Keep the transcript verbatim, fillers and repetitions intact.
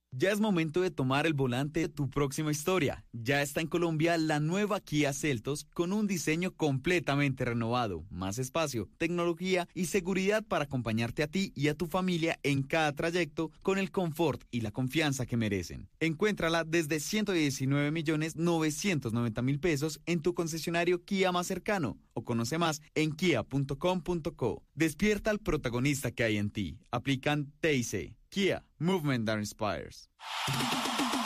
Ya es momento de tomar el volante de tu próxima historia. Ya está en Colombia la nueva Kia Seltos con un diseño completamente renovado, más espacio, tecnología y seguridad para acompañarte a ti y a tu familia en cada trayecto con el confort y la confianza que merecen. Encuéntrala desde ciento diecinueve millones novecientos noventa mil pesos en tu concesionario Kia más cercano o conoce más en kia punto com punto co. Despierta al protagonista que hay en ti. Aplican T I C. Kia, movement that inspires.